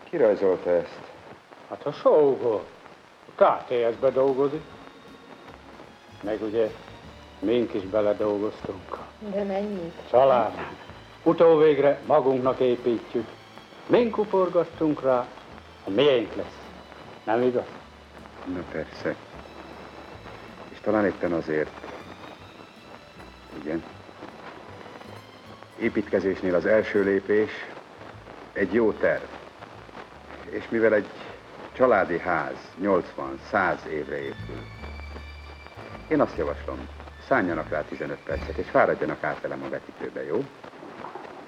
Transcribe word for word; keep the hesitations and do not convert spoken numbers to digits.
Ki rajzolta ezt? Hát a sógor. A ká té es-be dolgozik. Meg ugye mink is beledolgoztunk. De mennyit? Család. Utóvégre magunknak építjük. Mink uporgattunk rá, a miénk lesz. Nem igaz? Na persze. És talán éppen azért. Igen. Építkezésnél az első lépés egy jó terv. És mivel egy családi ház nyolcvan száz évre épül, én azt javaslom, szálljanak rá tizenöt percet, és fáradjanak át velem a vetítőbe, jó?